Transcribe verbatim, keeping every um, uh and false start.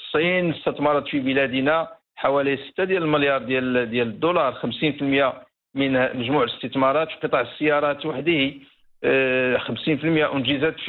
الصين استثمرت في بلادنا حوالي ستة ديال المليار ديال ديال الدولار، خمسين بالمئة من مجموع الاستثمارات. في قطاع السيارات وحده خمسين بالمئة انجزت